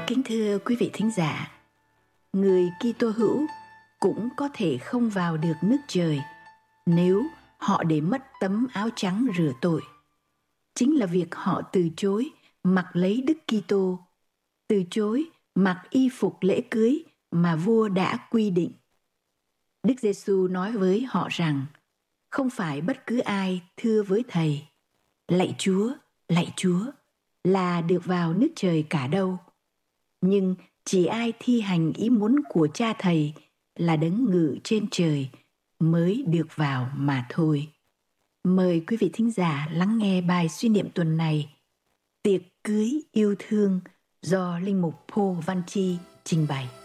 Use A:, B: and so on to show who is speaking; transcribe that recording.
A: Kính thưa quý vị thính giả, người Kitô hữu cũng có thể không vào được nước trời nếu họ để mất tấm áo trắng rửa tội. Chính là việc họ từ chối mặc lấy Đức Kitô, từ chối mặc y phục lễ cưới mà vua đã quy định. Đức Giêsu nói với họ rằng không phải bất cứ ai thưa với Thầy: lạy Chúa là được vào nước trời cả đâu, nhưng chỉ ai thi hành ý muốn của Cha Thầy là Đấng ngự trên trời mới được vào mà thôi. Mời quý vị thính giả lắng nghe bài suy niệm tuần này, Tiệc cưới yêu thương, do Linh mục Paul Văn Chi trình bày.